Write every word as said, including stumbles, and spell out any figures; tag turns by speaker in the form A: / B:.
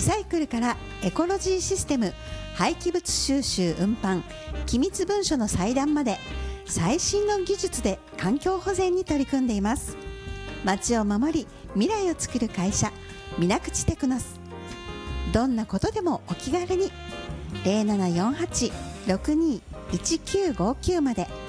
A: サイクルからエコロジーシステム、廃棄物収集運搬、機密文書の裁断まで、最新の技術で環境保全に取り組んでいます。街を守り未来を作る会社、水口テクノス。どんなことでもお気軽に ゼロななよんはち ろくに いちきゅうごきゅう まで。